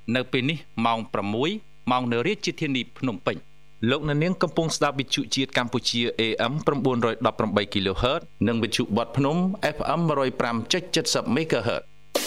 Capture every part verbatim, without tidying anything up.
នៅពេលនេះម៉ោងប្រាំមួយម៉ោងនៅរាជធានីភ្នំពេញលោកអ្នកនាងកំពុងស្ដាប់វិទ្យុជាតិកម្ពុជា เอ เอ็ม nine one eight គីឡូហឺត និងវិទ្យុបទភ្នំ เอฟ เอ็ม one oh five point seven zero មេហ្គាហឺត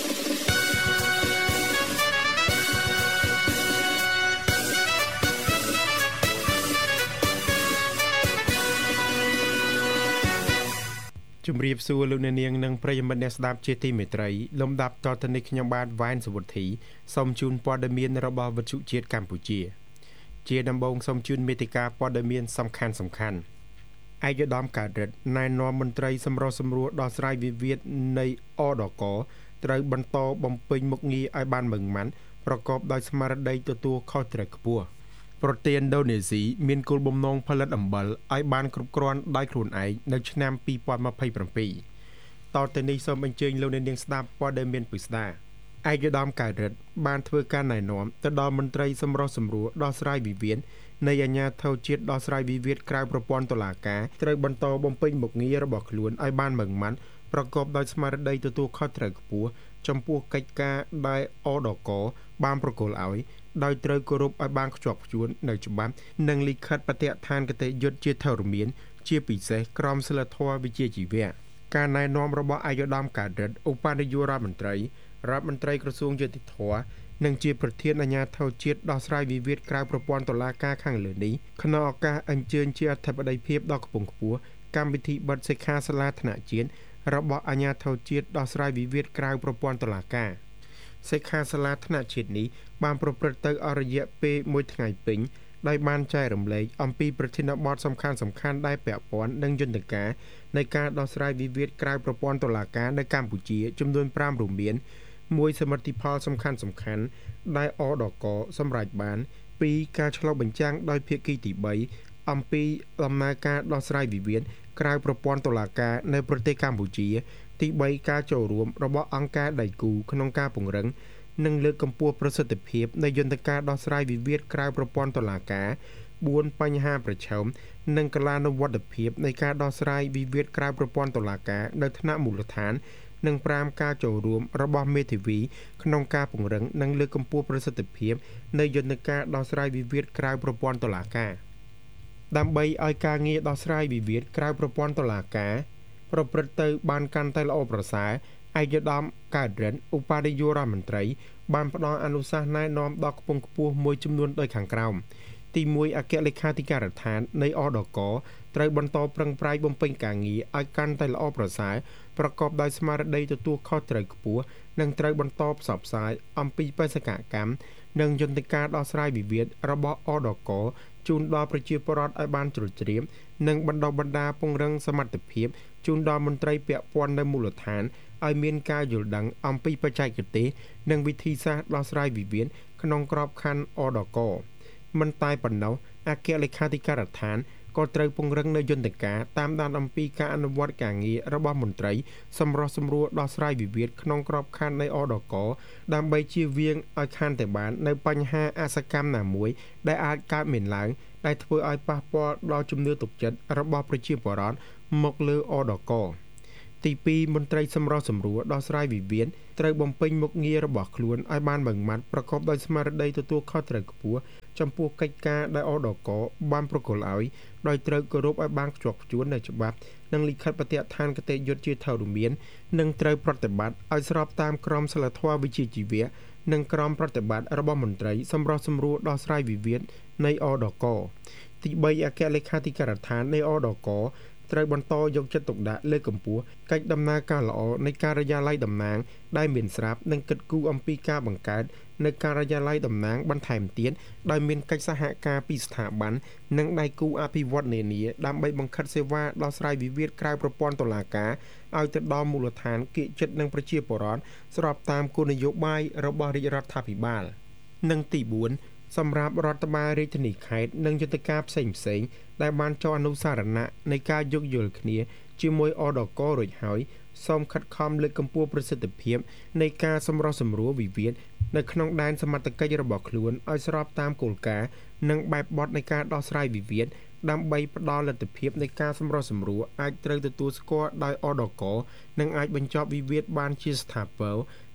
ជំរាបសួរលោកអ្នកនាងនិងប្រិយមិត្តអ្នកស្ដាប់ជាទីមេត្រីលំដាប់តទៅនេះខ្ញុំបាទវ៉ែនសវុទ្ធីសូមជូនព័ត៌មានរបស់វិទ្យុជាតិកម្ពុជាជាដំបូងសូមជូនមេតិការព័ត៌មានសំខាន់សំខាន់ឯកឧត្តមកើតរិទ្ធណែនាំមន្ត្រីសម្រុះសម្រួលដោះស្រាយវិវាទនៃអដកត្រូវបន្តបំពេញមុខងារឲ្យបានម៉ឺងម៉ាត់ប្រកបដោយស្មារតីទទួលខុសត្រូវខ្ពស់ប្រទេសឥណ្ឌូនេស៊ីមានគោលបំណងផលិតអំបិលឲ្យបានគ្រប់គ្រាន់ដោយខ្លួនឯងនៅឆ្នាំtwo thousand twenty-sevenតទៅនេះសូមអញ្ជើញលោកអ្នកនាងស្ដាប់ព័ត៌មានពិស្ដាឯកឧត្តមកើតរិទ្ធបានធ្វើការណែនាំទៅដល់មន្ត្រីសម្រុះសម្រួលដោះស្រាយវិវាទនៃអាជ្ញាធរជាតិដោះស្រាយវិវាទក្រៅប្រព័ន្ធតុលាការត្រូវបន្តបំពេញមុខងាររបស់ខ្លួនឲ្យបានម៉ឺងម៉ាត់ប្រកបដោយស្មារតីទទួលខុសត្រូវខ្ពស់ចំពោះកិច្ចការដែលអដកបានប្រគល់ឲ្យដោយត្រូវគោរពឲ្យបានខ្ជាប់ខ្ជួននៅច្បាប់និងលិខិតបទដ្ឋានគតិយុត្តជាធរមានជាពិសេសក្រមសីលធម៌វិជ្ជាជីវៈការណែនាំរបស់ឯកឧត្តមកើតរិទ្ធឧបនាយករដ្ឋមន្ត្រីរដ្ឋមន្ត្រីក្រសួងយុតិធម៌និងជាប្រធានអាជ្ញាធរជាតិដោះស្រាយវិវាទក្រៅប្រព័ន្ធតុលាការខាងលើនេះក្នុងឱកាសអញ្ជើញជាអធិបតីភាពដ៏ខ្ពង់ខ្ពស់កម្មវិធីបិទសិក្ខាសាលាថ្នាក់ជាតិរបស់អាជ្ញាធរជាតិដោះស្រាយវិវាទក្រៅប្រព័ន្ធតុលាការសិក្ខាសាលាថ្នាក់ជាតិនេះបានប្រព្រឹត្តទៅអស់រយៈពេលមួយថ្ងៃពេញដោយបានចែករំលែកអំពីប្រធានបទសំខាន់សំខាន់ដែលពាក់ព័ន្ធនឹងយន្តការនៃការដោះស្រាយវិវាទក្រៅប្រព័ន្ធតុលាការនៅកម្ពុជាចំនួនfiveរួមមានមួយសមិទ្ធផលសំខាន់សំខាន់ដែលអដកសម្រេចបានពីរការឆ្លុះបញ្ចាំងដោយភាគីទីthreeអំពីដំណើរការដោះស្រាយវិវាទក្រៅប្រព័ន្ធតុលាការនៅប្រទេសកម្ពុជាទីthreeការចូលរួមរបស់អង្គការដៃគូក្នុងការពង្រឹងនិងលើកកម្ពស់ប្រសិទ្ធភាពនៃយន្តការដោះស្រាយវិវាទក្រៅប្រព័ន្ធតុលាការfourបញ្ហាប្រឈមនិងកលានុវត្តភាពនៃការដោះស្រាយវិវាទក្រៅប្រព័ន្ធតុលាការនៅថ្នាក់មូលដ្ឋាននិងfiveការចូលរួមរបស់មេធាវីក្នុងការពង្រឹងនិងលើកកម្ពស់ប្រសិទ្ធភាពនៃយន្តការដោះស្រាយវិវាទក្រៅប្រព័ន្ធតុលាការដើម្បីឲ្យការងារដោះស្រាយវិវាទក្រៅប្រព័ន្ធតុលាការប្រព្រឹត្តទៅបានកាន់តែល្អប្រសើរឯកឧត្តមកើតរិទ្ធឧបនាយករដ្ឋមន្ត្រីបានផ្ដល់អនុសាសន៍ណែនាំដល់ខ្ពង់ខ្ពស់មួយចំនួនដូចខាងក្រោមទីoneអគ្គលេខាធិការដ្ឋាននៃអដកត្រូវបន្តប្រឹងប្រែងបំពេញការងារឲ្យកាន់តែល្អប្រសើរប្រកបដោយស្មារតីទទួលខុសត្រូវខ្ពស់និងត្រូវបន្តផ្សព្វផ្សាយអំពីបេសកកម្មនិងយន្តការដោះស្រាយវិវាទរបស់អដកជូនដល់ប្រជាពលរដ្ឋឲ្យបានជ្រាបជ្រាបនិងបណ្ដុះបណ្ដាលពង្រឹងសមត្ថភាពជូនដល់មន្ត្រីពាក់ព័ន្ធនៅមូលដ្ឋានឲ្យមានការយល់ដឹងអំពីបច្ចេកទេសនិងវិធីសាស្ត្រដោះស្រាយវិវាទក្នុងក្របខ័ណ្ឌអដកមិនតែប៉ុណ្ណោះអគ្គលេខាធិការដ្ឋានក៏ត្រូវពង្រឹងនៅយន្តការតាមដានអំពីការអនុវត្តការងាររបស់មន្ត្រីសម្រុះសម្រួលដោះស្រាយវិវាទក្នុងក្របខ័ណ្ឌនៃអដកដើម្បីជៀសវាងឲ្យខាន់តែបាននៅបញ្ហាអសកម្មណាមួយដែលអាចកើតមានឡើងដែលធ្វើឲ្យប៉ះពាល់ដល់ជំនឿទុកចិត្តរបស់ប្រជាពលរដ្ឋមកលើអដកទីtwoមន្ត្រីសម្រុះសម្រួលដោះស្រាយវិវាទត្រូវបំពេញមុខងាររបស់ខ្លួនឲ្យបានម៉ឺងម៉ាត់ប្រកបដោយស្មារតីទទួលខុសត្រូវខ្ពស់ចំពោះកិច្ចការដែលអដកបានប្រគល់ឲ្យដោយត្រូវគោរពឲ្យបានខ្ជាប់ខ្ជួននៅច្បាប់និងលិខិតបទដ្ឋានគតិយុត្តជាធរមាននិងត្រូវប្រតិបត្តិឲ្យស្របតាមក្រមសីលធម៌វិជ្ជាជីវៈនិងក្រមប្រតិបត្តិរបស់មន្ត្រីសម្រុះសម្រួលដោះស្រាយវិវាទនៃអដកទីthreeអគ្គលេខាធិការដ្ឋាននៃអដកត្រូវបន្តយកចិត្តទុកដាក់លើកកម្ពស់កិច្ចដំណើរការល្អនៃការិយាល័យតំណាងដែលមានស្រាប់និងគិតគូរអំពីការបង្កើតនៅការិយាល័យតំណាងបន្ថែមទៀតដោយមានកិច្ចសហការពីស្ថាប័ននិងដៃគូអភិវឌ្ឍន៍នានាដើម្បីបង្ខិតសេវាដោះស្រាយវិវាទក្រៅប្រព័ន្ធតុលាការឲ្យទៅដល់មូលដ្ឋានគៀកចិត្តនិងប្រជាពលរដ្ឋស្របតាមគោលនយោបាយរបស់រាជរដ្ឋាភិបាលនិងទីfourសម្រាប់រដ្ឋបាលរាជធានីខេត្តនិងយន្តការផ្សេងផ្សេងដែលបានចុះអនុសារណៈនៃការយោគយល់គ្នាជាមួយអដករួចហើយសូមខិតខំលើកកម្ពស់ប្រសិទ្ធភាពនៃការសម្រុះសម្រួលវិវាទនៅក្នុងដែនសមត្ថកិច្ចរបស់ខ្លួនឲ្យស្របតាមគោលការណ៍និងបែបបទនៃការដោះស្រាយវិវាទដើម្បីផ្ដល់លទ្ធភាពនៃការសម្រុះសម្រួលអាចត្រូវទទួលស្គាល់ដោយអដកនិងអាចបញ្ចប់វិវាទបានជាស្ថាពរ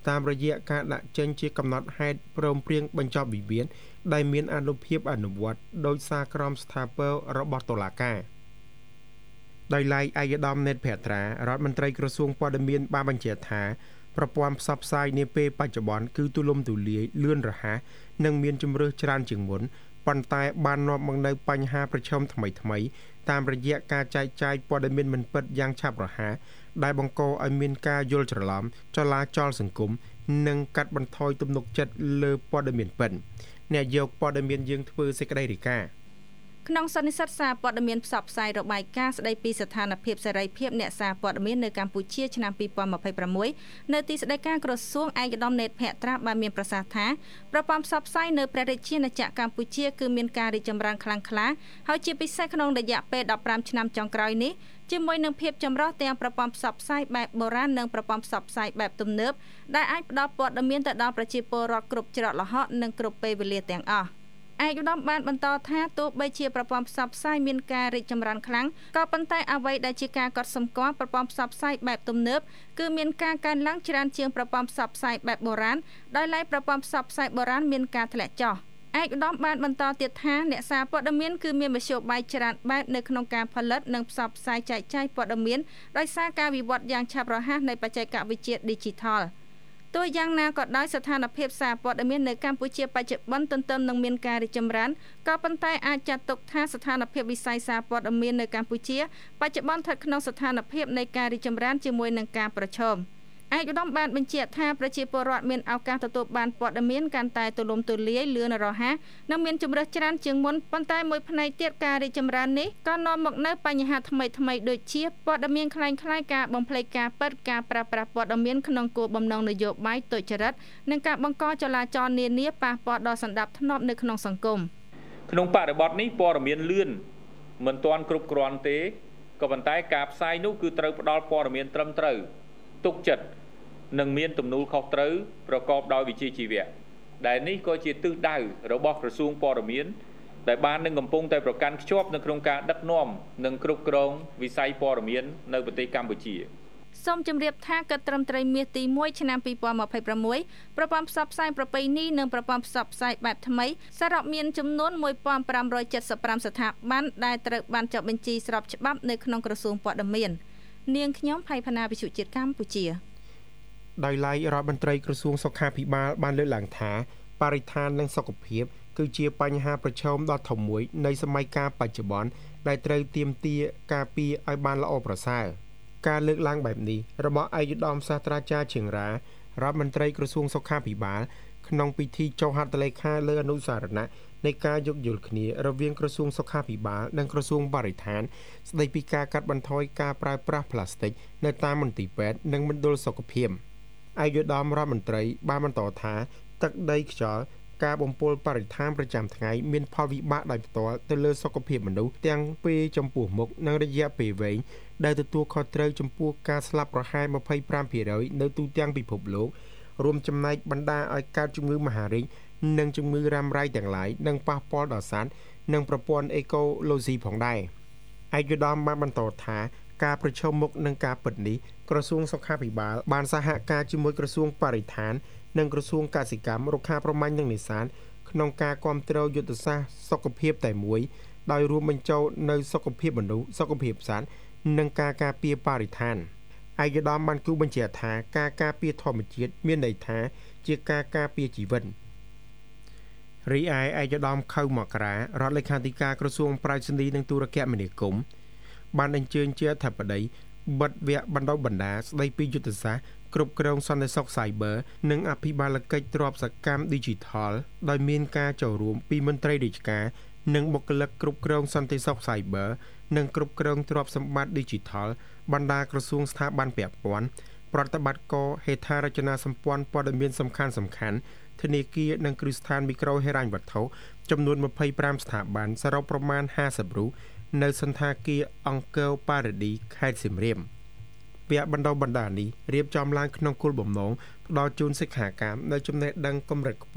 តាមរយៈការដាក់ចេញជាកំណត់ហេតុព្រមព្រៀងបញ្ចប់វិវាទដែលមានអនុភាពអនុវត្តដោយសារក្រមស្ថាពររបស់តុលាការដោយឡែកឯកឧត្តមនេតភត្រារដ្ឋមន្ត្រីក្រសួងព័ត៌មានបានបញ្ជាក់ថាប្រព័ន្ធផ្សព្វផ្សាយនាពេលបច្ចុប្បន្នគឺទូលំទូលាយលឿនរហ័សនិងមានជម្រើសច្រើនជាងមុនប៉ុន្តែបាននាំមកនូវបញ្ហាប្រឈមថ្មីៗតាមរយៈការចែកចាយព័ត៌មានមិនពិតយ៉ាងឆាប់រហ័សដែលបង្កឲ្យមានការយល់ច្រឡំចលាចលសង្គមនិងកាត់បន្ថយទំនុកចិត្តលើព័ត៌មានពិតអ្នកយកព័ត៌មានយើងធ្វើសេចក្តីរាយការណ៍ក្នុងសន្និសីទសារព័ត៌មានផ្សព្វផ្សាយរបាយការណ៍ស្តីពីស្ថានភាពសេរីភាពអ្នកសារព័ត៌មាននៅកម្ពុជាឆ្នាំពីរពាន់ម្ភៃប្រាំមួយនៅទីស្តីការក្រសួងឯកឧត្តមនេតភត្រាបានមានប្រសាសន៍ថាប្រព័ន្ធផ្សព្វផ្សាយនៅព្រះរាជាណាចក្រកម្ពុជាគឺមានការរីកចម្រើនខ្លាំងក្លាហើយជាពិសេសក្នុងរយៈពេលដប់ប្រាំឆ្នាំចុងក្រោយនេះជាមួយនឹងភាពចម្រុះទាំងប្រព័ន្ធផ្សព្វផ្សាយបែបបុរាណនិងប្រព័ន្ធផ្សព្វផ្សាយបែបទំនើបដែលអាចផ្ដល់ព័ត៌មានទៅដល់ប្រជាពលរដ្ឋគ្រប់ច្រកល្ហកនិងគ្រប់ពេលវេលាទាំងអស់ឯកឧត្តមបានបន្តថាទោះបីជាប្រព័ន្ធផ្សព្វផ្សាយមានការរីកចម្រើនខ្លាំងក៏ប៉ុន្តែអ្វីដែលជាការកត់សម្គាល់ប្រព័ន្ធផ្សព្វផ្សាយបែបទំនើបគឺមានការកើនឡើងច្រើនជាងប្រព័ន្ធផ្សព្វផ្សាយបែបបុរាណដោយឡែកប្រព័ន្ធផ្សព្វផ្សាយបុរាណមានការធ្លាក់ចុះឯកឧត្តមបានបន្តទៀតថាអ្នកសារព័ត៌មានគឺមានមធ្យោបាយច្រើនបែបនៅក្នុងការផលិតនិងផ្សព្វផ្សាយចែកចាយព័ត៌មានដោយសារការវិវត្តយ៉ាងឆាប់រហ័សនៃបច្ចេកវិទ្យា Digitalទោះយ៉ាងណាក៏ដោយស្ថានភាពសារព័ត៌មាននៅកម្ពុជាបច្ចុប្បន្នទន្ទឹមនឹងមានការរីកចម្រើនក៏ប៉ុន្តែអាចចាត់ទុកថាស្ថានភាពវិស័យសារព័ត៌មាននៅកម្ពុជាបច្ចុប្បន្នស្ថិតក្នុងស្ថានភាពនៃការរីកចម្រើនជាមួយនឹងការប្រឈមឯកឧត្តមបានបញ្ជាក់ថាប្រជាពលរដ្ឋមានឱកាសទទួលបានព័ត៌មានកាន់តែទូលំទូលាយលឿនរហ័សនិងមានជម្រើសច្រើនជាងមុនប៉ុន្តែមួយផ្នែកទៀតការរីកចម្រើននេះក៏នាំមកនូវបញ្ហាថ្មីថ្មីដូចជាព័ត៌មានคล้ายៗការបំភ្លេចការពិតការប្រើប្រាស់ព័ត៌មានក្នុងគោលបំណងនយោបាយទុច្ចរិតនិងការបង្កចលាចលនានាប៉ះពាល់ដល់សណ្ដាប់ធ្នាប់នៅក្នុងសង្គមក្នុងបរិបទនេះព័ត៌មានលឿនមិនទាន់គ្រប់គ្រាន់ទេក៏ប៉ុន្តែការផ្សាយនោះគឺត្រូវផ្ដល់ព័ត៌មានត្រឹមត្រូវទុកចិត្តនិងមានទំនួលខុសត្រូវប្រកបដោយវិជ្ជាជីវៈដែលនេះក៏ជាទិសដៅរបស់ក្រសួងព័ត៌មានដែលបាននឹងកំពុងតែប្រកាន់ខ្ជាប់នៅក្នុងការដឹកនាំនិងគ្រប់គ្រងវិស័យព័ត៌មាននៅប្រទេសកម្ពុជាសូមជម្រាបថាកិត្តិត្រឹមត្រីមាសទីមួយឆ្នាំពីរពាន់ម្ភៃប្រាំមួយប្រព័ន្ធផ្សព្វផ្សាយប្រពៃណីនិងប្រព័ន្ធផ្សព្វផ្សាយបែបថ្មីសរុបមានចំនួនមួយពាន់ប្រាំរយចិតសិបប្រាំស្ថាប័នដែលត្រូវបានចុះបញ្ជីស្របច្បាប់នៅក្នុងក្រសួងព័ត៌មាននាងខ្ញុំផៃផាណាវិទ្យុជាតិកម្ពុជាដោយឡែករដ្ឋមន្ត្រីក្រសួងសុខាភិបាលបានលើកឡើងថាបរិស្ថាននិងសុខភាពគឺជាបញ្ហាប្រឈមដ៏ធំមួយនៃសម័យកាលបច្ចុប្បន្នដែលត្រូវទាមទារការពារឲ្យបានល្អប្រសើរការលើកឡើងបែបនេះរបស់ឯកឧត្តមសាស្ត្រាចារ្យឈៀងរ៉ារដ្ឋមន្ត្រីក្រសួងសុខាភិបាលក្នុងពិធីចុះហត្ថលេខាលើអនុស្សរណៈនៃការយោគយល់គ្នារវាងក្រសួងសុខាភិបាលនិងក្រសួងបរិស្ថានស្តីពីការកាត់បន្ថយការប្រើប្រាស់ប្លាស្ទិកនៅតាមមន្ទីរពេទ្យនិងមណ្ឌលសុខភាពឯកឧត្តមរដ្ឋមន្ត្រីបានបន្តថាទឹកដីខ្យល់ការបំពុលបរិស្ថានប្រចាំថ្ងៃមានផលវិបាកដោយផ្ទាល់ទៅលើសុខភាពមនុស្សទាំងពេលចំពោះមុខនិងរយៈពេលវែងដែលទទួលខុសត្រូវចំពោះការស្លាប់ប្រហែល ម្ភៃប្រាំភាគរយ នៅទូទាំងពិភពលោករួមចំណែកបណ្ដាឲ្យកើតជំងឺមហារីកនិងជំងឺរ៉ាំរ៉ៃទាំងឡាយនិងប៉ះពាល់ដល់សត្វនិងប្រព័ន្ធអេកូឡូស៊ីផងដែរឯកឧត្តមបានបន្តថាការប្រឈមមុខនឹងការពិតនេះក្រសួងសុខាភិបាលបានសហការជាមួយក្រសួងបរិស្ថាននិងក្រសួងកសិកម្មរុក្ខាប្រមាញ់និងនេសាទក្នុងការគាំទ្រយុទ្ធសាស្ត្រសុខភាពតែមួយដោយរួមបញ្ចូលនៅសុខភាពមនុស្សសុខភាពសត្វនិងការការពារបរិស្ថានឯកឧត្តមបានគូបញ្ជាក់ថាការការពារធម្មជាតិមានន័យថាជាការការពារជីវិតរីឯឯកឧត្តមខៅមករារដ្ឋលេខាធិការក្រសួងប្រាជ្ញានិងទូរគមនាគមន៍បានអញ្ជើញជាអធិបតីបិទវគ្គបណ្ដុះបណ្ដាលស្ដីពីយុទ្ធសាស្ត្រគ្រប់គ្រងសន្តិសុខ Cyber និងអភិបាលកិច្ចទ្រព្យសកម្ម Digital ដោយមានការចូលរួមពីមន្ត្រីរាជការនិងបុគ្គលិកគ្រប់គ្រងសន្តិសុខ Cyber និងគ្រប់គ្រងទ្រព្យសម្បត្តិ Digital បណ្ដាក្រសួងស្ថាប័នពាក់ព័ន្ធប្រតិបត្តិការហេដ្ឋារចនាសម្ព័ន្ធព័ត៌មានសំខាន់សំខាន់ធនាគារនិងគ្រឹះស្ថានមីក្រូហិរញ្ញវត្ថុចំនួនម្ភៃប្រាំស្ថាប័នសរុបប្រមាណห้าสิบរូបនៅសន្តាគារអង្គរប៉ារ៉ាឌីខេត្តសៀមរាបវគ្គបណ្ដុះបណ្ដាលនេះរៀបចំឡើងក្នុងគោលបំណងផ្ដល់ជូនសិក្ខាកាមនៅចំណេះដឹងកម្រិតខ្ពស់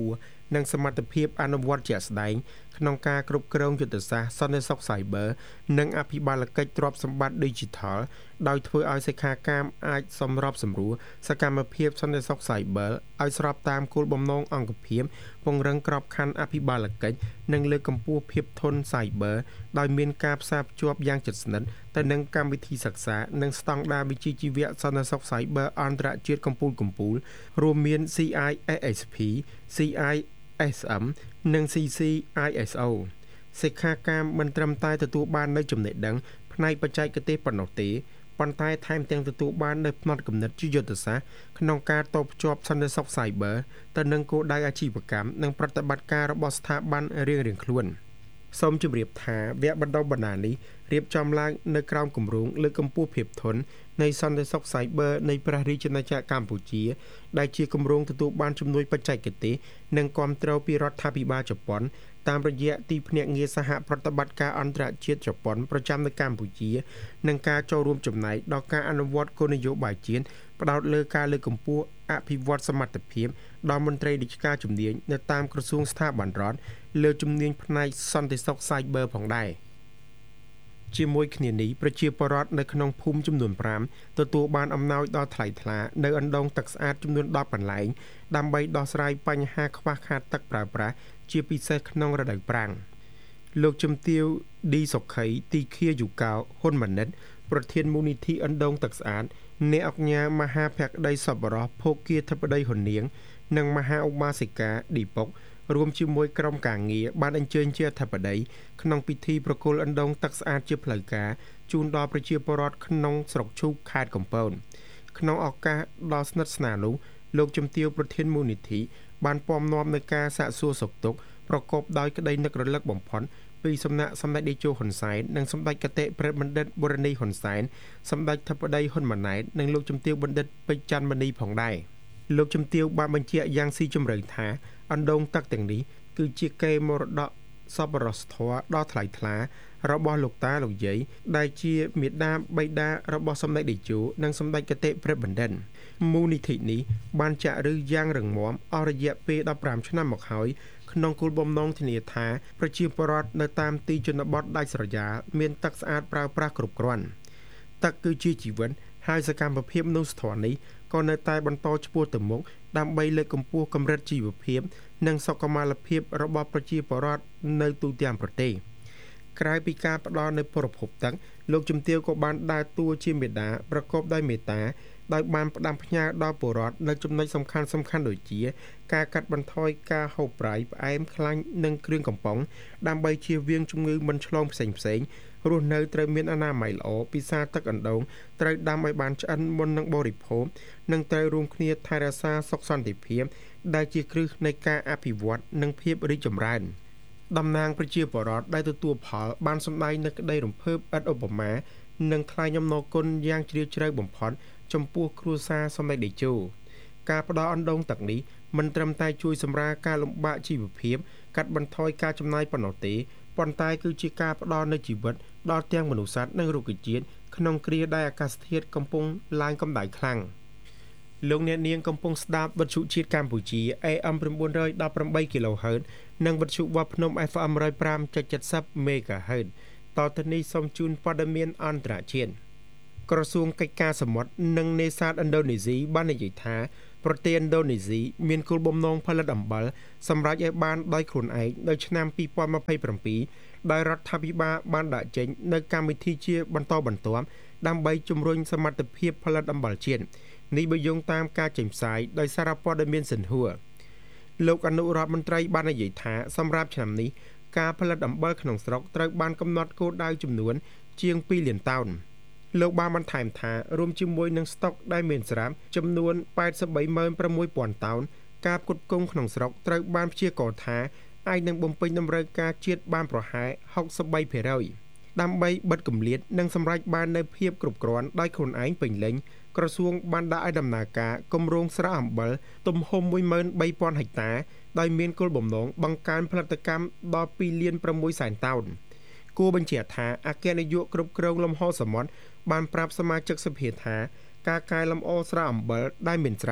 និងសមត្ថភាពអនុវត្តជាក់ស្ដែងក្នុងការគ្រប់គ្រងយុទ្ធសាស្ត្រសន្តិសុខ Cyber និងអភិបាលកិច្ចទ្រព្យសម្បត្តិ Digital ដោយធ្វើឲ្យសិក្ខាកាមអាចសម្របសម្រួលសកម្មភាពសន្តិសុខ Cyber ឲ្យស្របតាមគោលបំណងអង្គភាពពង្រឹងក្របខ័ណ្ឌអភិបាលកិច្ចនិងលើកកម្ពស់ភាពធន់ Cyber ដោយមានការផ្សារភ្ជាប់យ៉ាងជិតស្និទ្ធទៅនឹងកម្មវិធីសិក្សានិងស្តង់ដារវិជ្ជាជីវៈសន្តិសុខ Cyber អន្តរជាតិកម្ពុជាកម្ពុជារួមមាន C I S S P C I S M និង C C I S O សិក្ខាកាមមិនត្រឹមតែទទួលបាននូវចំណេះដឹងផ្នែកបច្ចេកទេសប៉ុណ្ណោះទេប៉ុន្តែថែមទាំងទទួលបាននូវផ្នត់គំនិតជាយុទ្ធសាស្ត្រក្នុងការតភ្ជាប់សន្តិសុខ Cyber ទៅនឹងគោលដៅអាជីវកម្មនិងប្រតិបត្តិការរបស់ស្ថាប័នរៀងៗខ្លួនសូមជម្រាបថាវគ្គបណ្ដុះបណ្ដាលនេះរៀបចំឡើងនៅក្រោមគម្រោងលើកកម្ពស់ភាពធន់នៃសន្តិសុខ Cyber នៃព្រះរាជាណាចក្រកម្ពុជាដែលជាគម្រោងទទួលបានជំនួយបច្ចេកទេសនិងគាំទ្រពីរដ្ឋាភិបាលជប៉ុនតាមរយៈទីភ្នាក់ងារសហប្រតិបត្តិការអន្តរជាតិជប៉ុនប្រចាំនៅកម្ពុជានិងការចូលរួមចំណែកដល់ការអនុវត្តគោលនយោបាយជាតិផ្ដោតលើការលើកកម្ពស់អភិវឌ្ឍសមត្ថភាពដល់មន្ត្រីរាជការជំនាញនៅតាមក្រសួងស្ថាប័នរដ្ឋលើជំនាញផ្នែកសន្តិសុខ Cyber ផងដែរជាមួយគ្នានេះប្រជាពលរដ្ឋនៅក្នុងភូមិចំនួនfiveទទួលបានអំណោយដ៏ថ្លៃថ្លានៅអណ្ដូងទឹកស្អាតចំនួនtenកន្លែងដើម្បីដោះស្រាយបញ្ហាខ្វះខាតទឹកប្រើប្រាស់ជាពិសេសក្នុងរដូវប្រាំងលោកជំទាវឌីសុខីទីឃាយុកោហ៊ុនម៉ាណិតប្រធានមូលនិធិអណ្ដូងទឹកស្អាតអ្នកអង្គការមហាភក្តីសប្បុរសភោគាធិបតីហ៊ុននាងនិងមហាឧបាសិកាឌីពុករួមជាមួយក្រុមការងារបានអញ្ជើញជាអធិបតីក្នុងពិធីប្រគល់អណ្ដូងទឹកស្អាតជាផ្លូវការជូនដល់ប្រជាពលរដ្ឋក្នុងស្រុកឈូកខេត្តកំពតក្នុងឱកាសដ៏ស្និទ្ធស្នាលនោះលោកជំទាវប្រធានមូលនិធិបានពំនាំនឹងការសាកសួរសុខទុក្ខប្រកបដោយក្តីនឹករលឹកបំផុតពីសំណាក់សម្ដេចតេជោហ៊ុនសែននិងសម្ដេចកតេព្រះបណ្ឌិតបូរនីហ៊ុនសែនសម្ដេចធិបតីហ៊ុនម៉ាណែតនិងលោកជំទាវបណ្ឌិតពេជ្រច័ន្ទមនីផងដែរលោកជំទាវបានបញ្ជាក់យ៉ាងស៊ីជម្រៅថាអណ្ដូងទឹកទាំងនេះគឺជាកេរមរតកសប្បុរសធម៌ដ៏ថ្លៃថ្លារបស់លោកតាលោកយាយដែលជាមេដាបៃតារបស់សម្ដេចតេជោនិងសម្ដេចកតេព្រះបណ្ឌិតមូលនិធិនេះបានចាក់ឫសយ៉ាងរឹងមាំអស់រយៈពេលfifteenឆ្នាំមកហើយក្នុងគោលបំណងធានាថាប្រជាពលរដ្ឋនៅតាមទីជនបទដាច់ស្រយាលមានទឹកស្អាតប្រើប្រាស់គ្រប់គ្រាន់ទឹកគឺជាជីវិតហើយសកម្មភាពមនុស្សធម៌នេះក៏នៅតែបន្តឆ្ពោះទៅមុខដើម្បីលើកកម្ពស់កម្រិតជីវភាពនិងសុខុមាលភាពរបស់ប្រជាពលរដ្ឋនៅទូទាំងប្រទេសក្រៅពីការផ្ដល់នូវប្រភពទឹកលោកជំទាវក៏បានដើរតួជាមេដាប្រកបដោយមេត្តាដោយបានផ្ដាំផ្ញើដល់ពលរដ្ឋនៅចំណុចសំខាន់សំខាន់ដូចជាការកាត់បន្ថយការហូបប្រៃផ្អែមខ្លាញ់និងគ្រឿងកំប៉ុងដើម្បីជៀសវាងជំងឺមិនឆ្លងផ្សេងផ្សេងរស់នៅត្រូវមានអនាម័យល្អពិសាទឹកអណ្ដូងត្រូវដាំឲ្យបានឆ្អិនមុននឹងបរិភោគនិងត្រូវរួមគ្នាថែរក្សាសុខសន្តិភាពដែលជាគ្រឹះនៃការអភិវឌ្ឍនិងភាពរីកចម្រើនតំណាងប្រជាពលរដ្ឋដែលទទួលផលបានសម្ដែងនូវក្តីរំភើបឥតឧបមានិងថ្លែងអំណរគុណយ៉ាងជ្រាលជ្រៅបំផុតចំពោះគ្រួសារសម្ដេចតេជោការផ្ដល់អណ្ដូងទឹកនេះមិនត្រឹមតែជួយសម្រាលការលំបាកជីវភាពកាត់បន្ថយការចំណាយប៉ុណ្ណោះទេប៉ុន្តែគឺជាការផ្ដល់នូវជីវិតដល់ទាំងមនុស្សសត្វនិងរុក្ខជាតិក្នុងគ្រាដែលអាកាសធាតុកំពុងឡើងកម្ដៅខ្លាំងលោកអ្នកនាងកំពុងស្ដាប់វិទ្យុជាតិកម្ពុជា A M nine eighteen គីឡូហឺត និងវិទ្យុវត្តភ្នំ F M one oh five point seven zero មេហ្គាហឺត តទៅនេះសូមជូនព័ត៌មានអន្តរជាតិក្រសួងកិច្ចការសមុទ្រនិងនេសាទឥណ្ឌូនេស៊ីបាននិយាយថាប្រទេសឥណ្ឌូនេស៊ីមានគោលបំណងផលិតអំបិលសម្រាប់ឲ្យបានដោយខ្លួនឯងនៅឆ្នាំtwenty twenty-sevenដោយរដ្ឋាភិបាលបានដាក់ចេញនៅកម្មវិធីជាបន្តបន្ទាប់ដើម្បីជំរុញសមត្ថភាពផលិតអំបិលជាតិនេះបើយោងតាមការចេញផ្សាយដោយសារព័ត៌មានសិនហួរលោកអនុរដ្ឋមន្ត្រីបាននិយាយថាសម្រាប់ឆ្នាំនេះការផលិតអំបិលក្នុងស្រុកត្រូវបានកំណត់គោលដៅចំនួនជាងtwoលានតោនលោកបានបន្ថែមថារួមជាមួយនឹងស្តុកដែលមានស្រាប់ចំនួនeighty-three thousand six hundredតោនការផ្គត់ផ្គង់ក្នុងស្រុកត្រូវបានព្យាករណ៍ថាអាចនឹងបំពេញតម្រូវការជាតិបានប្រហែលsixty-three percentដើម្បីបិទគម្លាតនិងសម្រេចបាននូវភាពគ្រប់គ្រាន់ដោយខ្លួនឯងពេញលេញក្រសួងបានដាក់ឲ្យដំណើរការគម្រោងស្រែអំបិលទំហំone thousand three thousandហិកតាដោយមានគោលបំណងបង្កើនផលិតកម្មដល់twoលានsixសែនតោនគួរបញ្ជាក់ថាអគ្គនាយកគ្រប់គ្រងលំហសមុទ្របានប្រាប់សមាជិកសភាថាការកែលម្អស្រែអំបិលដែលមានស្រាប់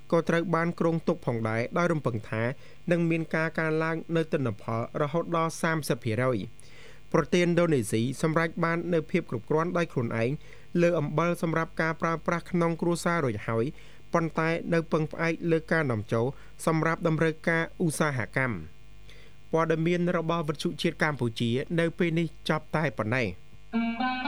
ក៏ត្រូវបានគ្រោងទុកផងដែរដោយរំពឹងថានឹងមានការកើនឡើងនៅទិន្នផលរហូតដល់សាមសិបភាគរយ ប្រទេសឥណ្ឌូនេស៊ីសម្រេចបាននូវភាពគ្រប់គ្រាន់ដោយខ្លួនឯងលើអំបិលសម្រាប់ការប្រើប្រាស់ក្នុងគ្រួសាររួចហើយប៉ុន្តែនៅពឹងផ្អែកលើការនាំចូលសម្រាប់តម្រូវការឧស្សាហកម្មព័ត៌មានរបស់វិទ្យុជាតិកម្ពុជានៅពេលនេះចប់តែប៉ុណ្ណេះ